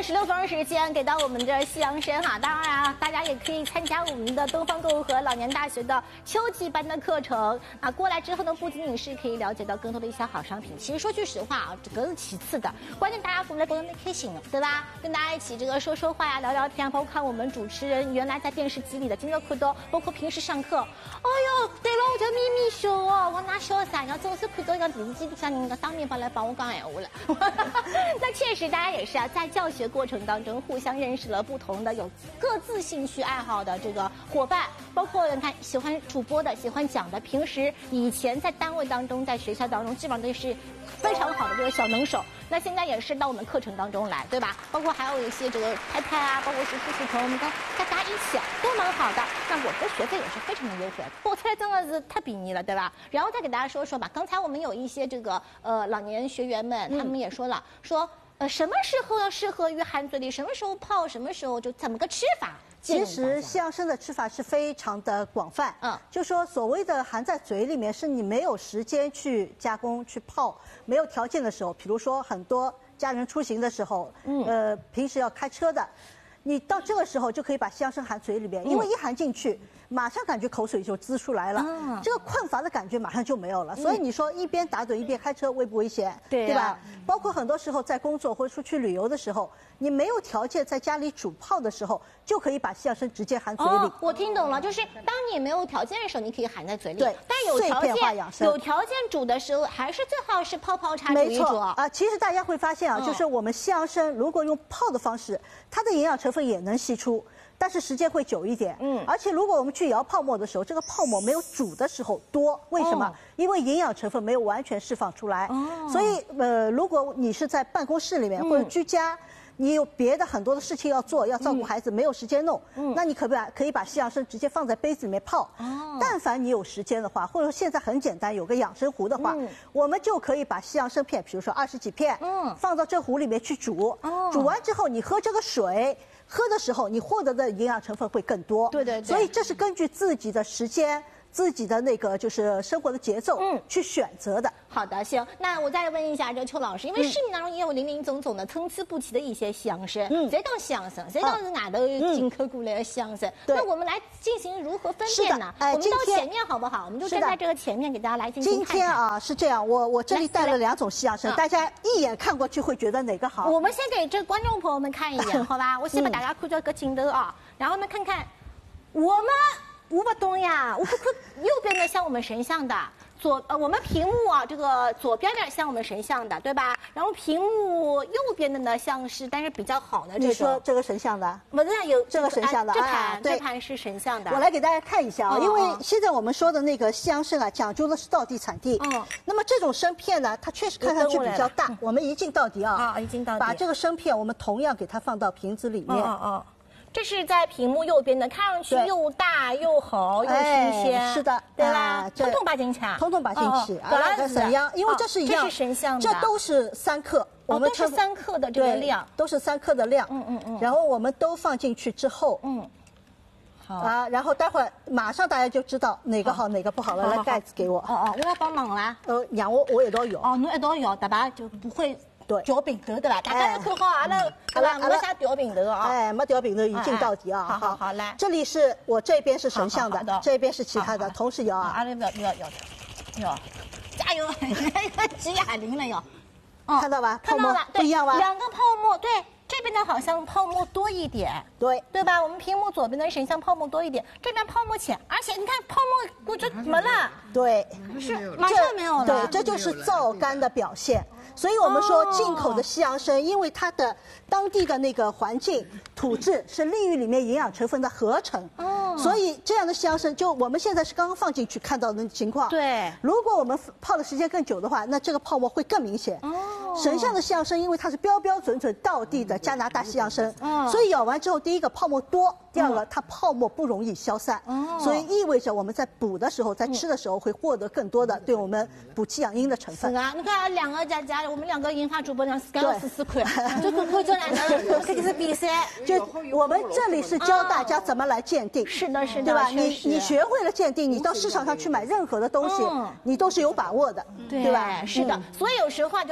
16分时间给到我们的西洋参哈，当然啊，大家也可以参加我们的东方购物和老年大学的秋季班的课程啊。过来之后呢，不仅仅是可以了解到更多的一些好商品，其实说句实话啊，这个是其次的，关键大家过来沟通开心了，对吧？跟大家一起这个说说话呀，聊聊天，包括看我们主持人原来在电视机里的，今天看到，包括平时上课，哎呦，对了，我就咪咪笑哦，我哪笑啥呀？总是看到一个电视机里向人家当面来帮我讲闲话了。那确实，大家也是啊，在教学过程当中互相认识了不同的有各自兴趣爱好的这个伙伴，包括你看喜欢主播的、喜欢讲的，平时以前在单位当中、在学校当中，基本上都是非常好的这个小能手。那现在也是到我们课程当中来，对吧？包括还有一些这个拍拍啊，包括是叔叔朋友们跟大家一起都蛮好的。那我的学费也是非常的优惠，报起来真的是太便宜了，对吧？然后再给大家说说吧，刚才我们有一些这个老年学员们，他们也说了，说什么时候要适合于含嘴里，什么时候泡，什么时候就怎么个吃法。 其实西洋参的吃法是非常的广泛，就说所谓的含在嘴里面，是你没有时间去加工、去泡，没有条件的时候，比如说很多家人出行的时候，平时要开车的，你到这个时候就可以把西洋参含嘴里面，因为一含进去，马上感觉口水就滋出来了，这个困乏的感觉马上就没有了。所以你说一边打盹一边开车危不危险？对吧？包括很多时候在工作或者出去旅游的时候，你没有条件在家里煮泡的时候，就可以把西洋参直接含嘴里。 我听懂了，就是当你没有条件的时候，你可以含在嘴里。 对， 但有条件煮的时候，还是最好是泡泡茶煮一煮。 没错啊，其实大家会发现啊，就是我们西洋参如果用泡的方式，它的营养成分也能析出。但是时间会久一点，而且如果我们去摇泡沫的时候，这个泡沫没有煮的时候多，为什么？因为营养成分没有完全释放出来。所以如果你是在办公室里面或者居家，你有别的很多的事情要做，要照顾孩子，没有时间弄，那你可以把西洋参直接放在杯子里面泡。但凡你有时间的话，或者说现在很简单，有个养生壶的话，我们就可以把西洋参片，比如说20几片，放到这壶里面去煮。煮完之后，你喝这个水。喝的时候，你获得的营养成分会更多。对。所以这是根据自己的时间、自己的那个就是生活的节奏，去选择的。 好的，行。那我再问一下这个邱老师，因为市面当中也有林林总总的、参差不齐的一些西洋参，谁当西洋参，谁当是外头进口过来的西洋参？那我们来进行如何分辨呢？我们到前面好不好？我们就站在这个前面给大家来进行看看。 今天啊是这样，我这里带了2种西洋参，大家一眼看过去会觉得哪个好？ 我们先给这观众朋友们看一眼，好吧？我先把大家看到个镜头啊，然后呢看看我不懂呀，我看右边的像我们神像的。我们屏幕啊，这个左边的像我们神像的，对吧？然后屏幕右边的呢，像是但是比较好的这种。 你说这个神像的？ 我这有这个神像的， 这盘是神像的。 我来给大家看一下啊，因为现在我们说的那个西洋参啊，讲究的是道地产地。那么这种参片呢，它确实看上去比较大。我们一镜到底啊， 一镜到底。 把这个参片，我们同样给它放到瓶子里面。 这是在屏幕右边的，看上去又大又好又新鲜， 是的， 对吧？通通把进去， 通通把进去啊，跟神一样，因为这是一样， 这是神像的， 这都是3克， 我们都是3克的这个量， 都是3克的量，然后我们都放进去之后，好啊，然后待会儿马上大家就知道哪个好哪个不好了，来盖子给我， 我要帮忙啦， 娘我也都有， 侬一道摇，对吧？就不会。掉饼头对吧？大家要看好阿拉没啥掉饼头啊！ 没掉饼头，一镜到底啊！ 好来， 这里是我这边是神像的，这边是其他的，同时摇啊！ 阿拉要，加油！挤哑铃了要， 看到吧？泡沫不一样吧？ 两个泡沫，对，这边的好像泡沫多一点，对吧？我们屏幕左边的神像泡沫多一点，这边泡沫浅，而且你看泡沫我就没了， 对， 是马上没有了， 对，这就是皂苷的表现。所以我们说进口的西洋参，因为它的当地的那个环境土质是利于里面营养成分的合成，所以这样的西洋参就我们现在是刚刚放进去看到的情况。 对， 如果我们泡的时间更久的话，那这个泡沫会更明显。神像的西洋参，因为它是标标准准道地的加拿大西洋参，所以咬完之后，第一个泡沫多，第二个它泡沫不容易消散，所以意味着我们在补的时候，在吃的时候会获得更多的对我们补气养阴的成分。 是啊，你看2个加，我们2个银发主播自家要试试看，就看看这两个这个是比赛， 就我们这里是教大家怎么来鉴定， 是的， 对吧？你学会了鉴定，你到市场上去买任何的东西，你都是有把握的，对吧？ 是的，所以有时候就不能够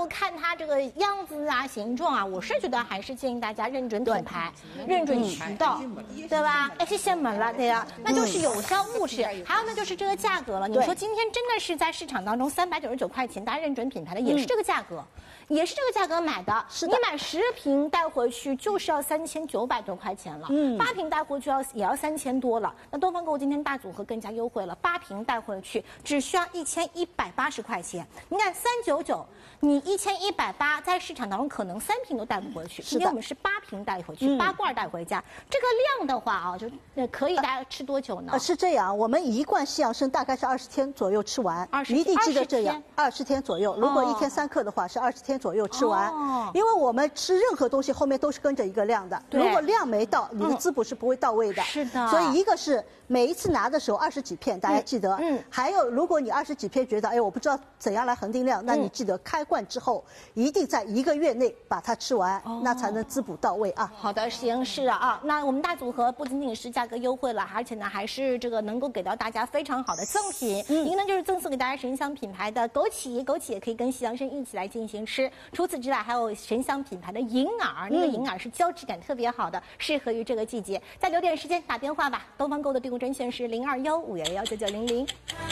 不看它这个样子啊、形状啊，我是觉得还是建议大家认准品牌、认准渠道，对吧？哎，谢谢们了，对呀，那就是有效物质。还有呢，就是这个价格了。你说今天真的是在市场当中399块钱，大家认准品牌的也是这个价格。也是这个价格买的，你买10瓶带回去就是要3900多块钱了，8瓶带回去也要3000多了。那东方购物今天大组合更加优惠了，8瓶带回去只需要1180块钱。你看399，你1180，在市场当中可能3瓶都带不回去，今天我们是8瓶带回去，8罐带回家。这个量的话啊，就可以大家吃多久呢？ 是这样，我们1罐西洋参大概是20天左右吃完，一定记得这样，20天左右。如果1天3克的话，是20天左右吃完，因为我们吃任何东西后面都是跟着一个量的，如果量没到，你的滋补是不会到位的。 是的， 所以一个是每一次拿的时候20几片，大家记得。还有如果你20几片觉得，哎，我不知道怎样来恒定量，那你记得开罐之后，一定在1个月内把它吃完，那才能滋补到位啊。 好的，行是啊，那我们大组合不仅仅是价格优惠了，而且呢还是这个能够给到大家非常好的赠品。一个呢就是赠送给大家神香品牌的枸杞，枸杞也可以跟西洋参一起来进行吃。除此之外，还有神香品牌的银耳，那个银耳是胶质感特别好的，适合于这个季节。再留点时间打电话吧，东方购的订购专线是0215119900。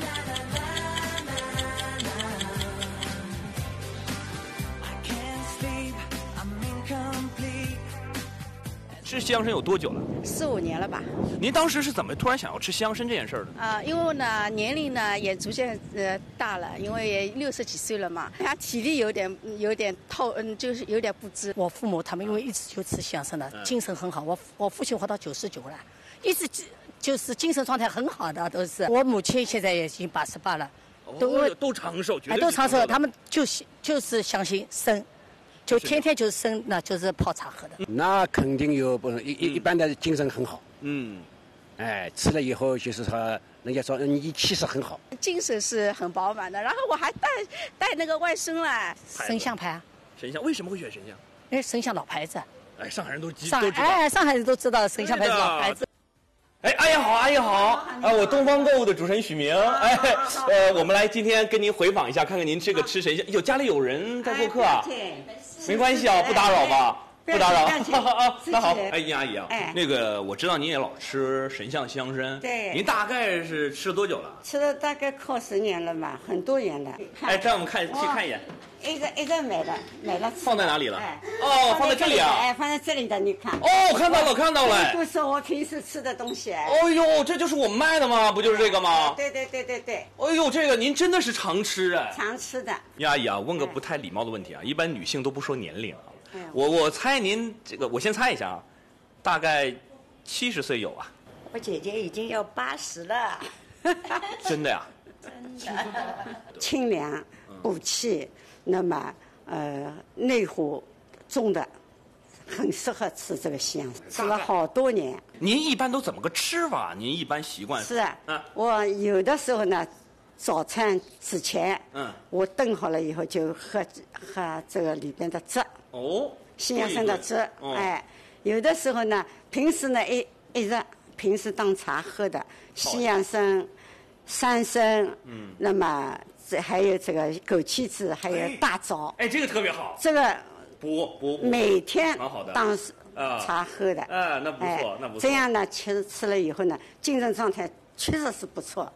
吃西洋参有多久了 ？4、5年了吧。 您当时是怎么突然想要吃西洋参这件事儿的？ 因为呢年龄呢也逐渐大了，因为也60几岁了嘛，他体力有点就是有点不支。 我父母他们因为一直就吃西洋参的，精神很好。我父亲活到99了，一直就是精神状态很好的都是。我母亲现在也已经88了， 都长寿， 都长寿。他们就是相信参。就天天就是参，那就是泡茶喝的。 那肯定有一般的精神很好。吃了以后就是说，人家说你气势很好， 精神是很饱满的。然后我还带那个外甥来， 神象牌啊。 神象为什么会选神象？ 哎，神象老牌子。 哎，上海人都知道。上海人都知道神象牌是老牌子。 哎，阿姨好，阿姨好，我东方购物的主持人许明，我们来今天跟您回访一下，看看您这个吃神象，家里有人在做客啊？没关系啊，不打扰吧？不打扰。那好，殷阿姨啊，那个我知道您也老吃神象西洋参， 对， 您大概是吃了多久了？ 吃了大概靠10年了嘛，很多年了。 让我们去看一眼。 一个买了。 放在哪里了？放在这里啊。 放在这里的，你看。 看到了。 都是我平时吃的东西。 这就是我们卖的吗？不就是这个吗？ 对。 这个您真的是常吃哎。 常吃的。 殷阿姨啊，问个不太礼貌的问题啊，一般女性都不说年龄啊。我猜您这个，我先猜一下啊，大概70岁有啊。 我姐姐已经要80了。 真的呀？ 真的。清凉补气。那么，内火重的，很适合吃这个西洋参，吃了好多年。 您一般都怎么个吃法？您一般习惯？ 是啊，我有的时候呢，早餐之前，我炖好了以后就喝这个里边的汁。西洋参的汁，有的时候呢，平时呢平时当茶喝的西洋参、山参，那么。还有这个枸杞子，还有大枣。 这个特别好。 这个补每天当茶喝的。 那不错，那不错。 这样呢，其实吃了以后呢，精神状态确实是不错。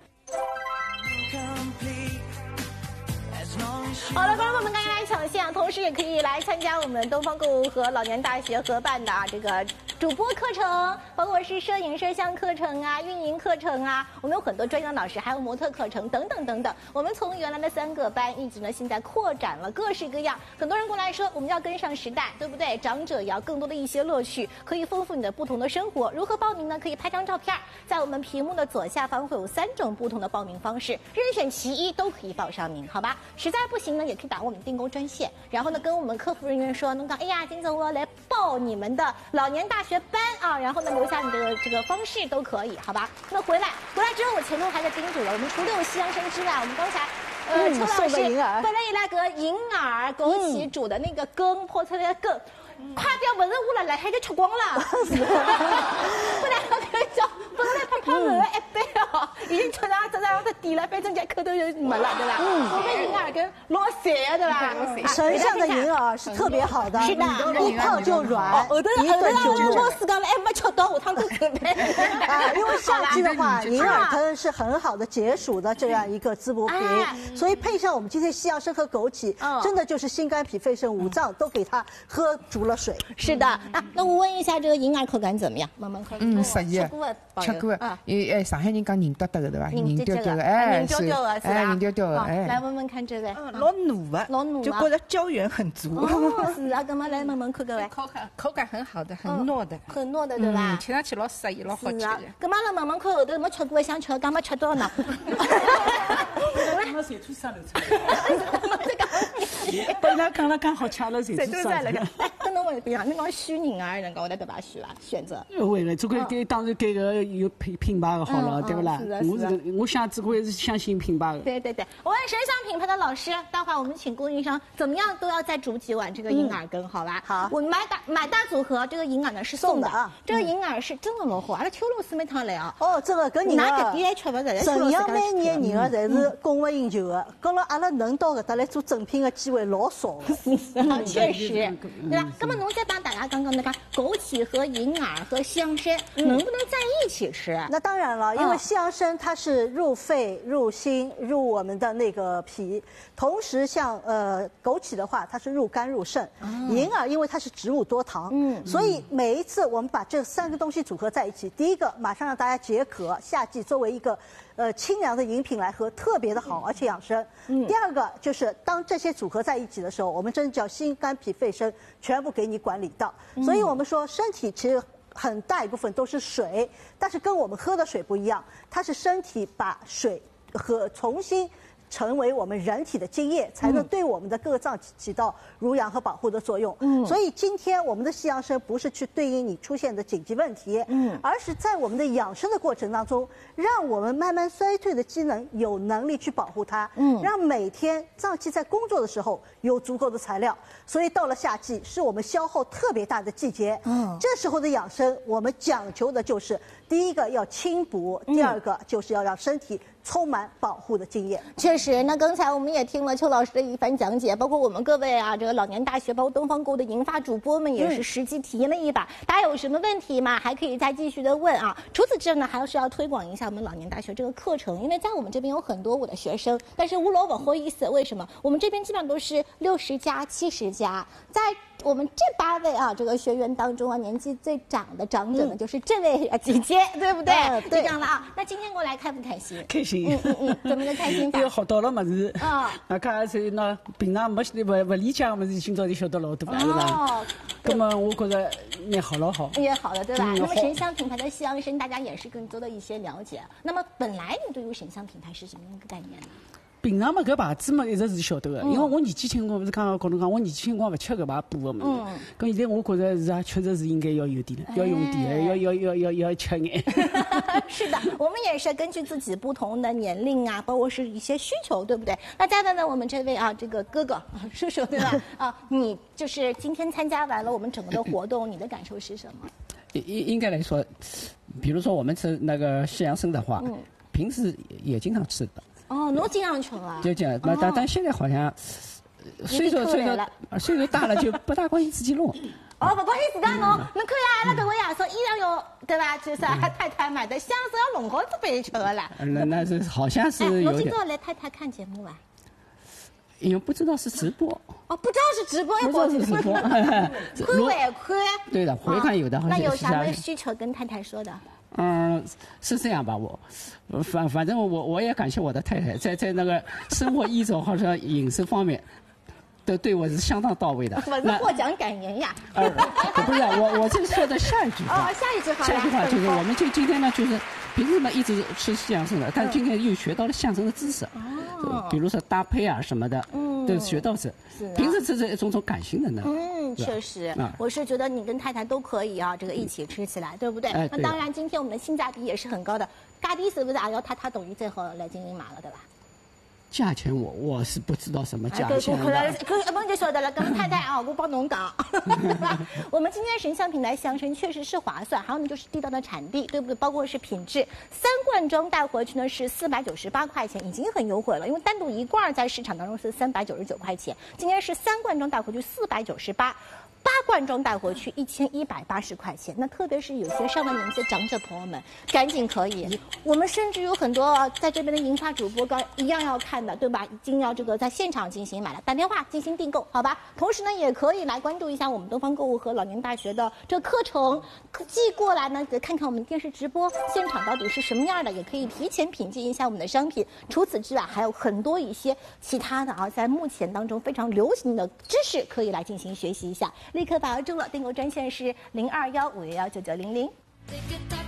好了，观众朋友们，赶紧来抢线啊！同时也可以来参加我们东方购物和老年大学合办的这个主播课程，包括是摄影摄像课程啊、运营课程啊，我们有很多专业老师，还有模特课程等等等等。我们从原来的3个班，一直呢现在扩展了各式各样。很多人过来说，我们要跟上时代，对不对？长者也要更多的一些乐趣，可以丰富你的不同的生活。如何报名呢？可以拍张照片，在我们屏幕的左下方会有3种不同的报名方式，任选其一都可以报上名，好吧？实在不行呢，也可以打我们订购专线，然后呢跟我们客服人员说，那个哎呀，金总我要来报你们的老年大学班啊，然后呢留下你的这个方式都可以，好吧？那回来之后，我前头还在叮嘱了，我们除了有西洋参之外，我们刚才邱老师本来也那个银耳枸杞煮的那个羹，泡出来的羹。 快点，不是我了，来海就吃光了。本来我跟你讲，本来胖胖的一杯哦，已经吃上这上头底了，反正家口头就没了，对吧？我们银耳羹老散对吧？ 神像的银耳是特别好的， 是的， 一泡就软， 后头一顿就入。 老师讲了，还没吃到，下趟再准备。 啊，因为夏季的话，银耳羹是很好的解暑的这样一个滋补品，所以配上我们今天西洋参和枸杞，真的就是心肝脾肺肾五脏都给它喝足了水。 是的，那我问一下，这个银耳口感怎么样？慢慢喝。 适宜，吃过。上海人讲凝得得的对吧？凝丢丢的， 凝丢丢的是吧？ 凝丢丢的，哎。 来闻闻看这个。 老糯的， 老糯， 就觉得胶原很足。 是啊，干嘛来闻闻看各位？ 口感很好的，很糯的， 很糯的对吧？ 吃上去老适意，老好吃的。 干嘛来闻闻看后头没吃过想吃，干嘛吃到呢？ 我谁出上了本来讲了刚好吃了谁出上了。 哎，跟侬问一样，你讲选银耳，人家会得对吧？选吧，选择。 为了这个给当然给个有品牌的好了，对不啦？我想这个是相信品牌的。 对对对，我问神像品牌的老师，待会儿我们请供应商怎么样都要再煮几碗这个银耳羹，好吧？ 好， 我买大组合，这个银耳呢是送的啊。这个银耳是真的老好，阿拉秋露师每趟来啊。 哦，这个跟银耳， 哪个店吃不着？ 陈阳每年银耳侪是供不应求的，跟了阿拉能到搿搭来做正品的机会老少的。 确实，对吧？那么侬再帮大家刚刚那个枸杞和银耳和西洋参能不能在一起吃？ 那当然了，因为西洋参它是入肺、入心、入我们的那个脾，同时像枸杞的话，它是入肝、入肾。银耳因为它是植物多糖，所以每一次我们把这三个东西组合在一起，第一个马上让大家解渴，夏季作为一个清凉的饮品来喝，特别的好，而且养生。第二个就是当这些组合在一起的时候，我们真的叫心肝脾肺肾全部给你管理到。所以我们说身体其实很大一部分都是水，但是跟我们喝的水不一样，它是身体把水和重新成为我们人体的精液，才能对我们的各脏起到濡养和保护的作用。所以今天我们的西洋参不是去对应你出现的紧急问题，而是在我们的养生的过程当中，让我们慢慢衰退的机能有能力去保护它，让每天脏器在工作的时候有足够的材料。所以到了夏季，是我们消耗特别大的季节。这时候的养生，我们讲求的就是第一个要清补，第二个就是要让身体充满保护的经验。 确实，那刚才我们也听了邱老师的一番讲解，包括我们各位啊，这个老年大学包括东方购的银发主播们也是实际体验了一把。大家有什么问题吗？还可以再继续的问啊。除此之外呢，还是要推广一下我们老年大学这个课程，因为在我们这边有很多我的学生，但是我老不好意思，为什么？我们这边基本上都是60加、70加，在我们这8位啊，这个学员当中啊，年纪最长的长者呢，就是这位姐姐，对不对？对，这样了啊。那今天过来开不开心？ 开心。 怎么个开心法？ 又学到了么子啊！看是那平常不理解的么子，今朝就晓得老多了，是吧？那么我觉得也好了好。 也好了，对吧？那么神像品牌的西洋参，大家也是更多的一些了解。那么本来你对于神像品牌是什么样的概念呢？ 平常嘛，搿牌子嘛一直是晓得的，因为我年纪轻，我不是刚刚跟侬讲，我年纪轻光勿吃搿牌补的么子。咁现在我觉着是啊，确实是应该要有点的，要用点，要吃眼。 是的，我们也是根据自己不同的年龄啊，包括是一些需求，对不对？那再问问我们这位啊，这个哥哥叔叔，对吧？啊，你就是今天参加完了我们整个的活动，你的感受是什么？ 应该来说，比如说我们吃那个西洋参的话，平时也经常吃的。 哦，侬经常吃啊？ 就这样，但现在好像岁数大了就不大关心自己弄。 哦，不关心自家弄，侬看呀，阿拉搿位爷说依然有对吧？就是太太买的香参要弄好子备吃的啦。 那是好像是有点。 侬今朝来太太看节目吧？ 因为不知道是直播。 哦，不知道是直播， 不知道是直播。 看回看。 对的，回看有的好像。 那有啥需求跟太太说的？ 是这样吧，反正我也感谢我的太太，在那个生活衣着好像饮食方面，都对我是相当到位的。 我是获奖感言呀。 不是，我这说的下一句话。 下一句话。 下一句话就是我们今天呢，就是平时嘛一直吃西洋参的，但今天又学到了相声的知识。比如说搭配啊什么的，都学到是。平时这是一种感性的呢。 确实，我是觉得你跟太太都可以啊，这个一起吃起来，对不对？那当然，今天我们的性价比也是很高的。价钿是不是也要太太同意最好来进行买了，对吧？ 价钱我是不知道什么价钱的。 我就晓得了，跟太太啊，我帮侬讲。我们今天神象品牌西洋参确实是划算，还有呢就是地道的产地，对不对？包括是品质。3罐装带回去呢是498块钱，已经很优惠了，因为单独1罐在市场当中是399块钱，今天是3罐装带回去498。8罐装带回去1180块钱，那特别是有些上了年纪的长者朋友们，赶紧可以。我们甚至有很多在这边的银发主播一样要看的，对吧？一定要这个在现场进行买了，打电话进行订购，好吧？同时呢，也可以来关注一下我们东方购物和老年大学的这个课程，寄过来呢，看看我们电视直播现场到底是什么样的，也可以提前品鉴一下我们的商品。除此之外，还有很多一些其他的啊，在目前当中非常流行的知识，可以来进行学习一下。立刻把握住了，订购专线是0215119900。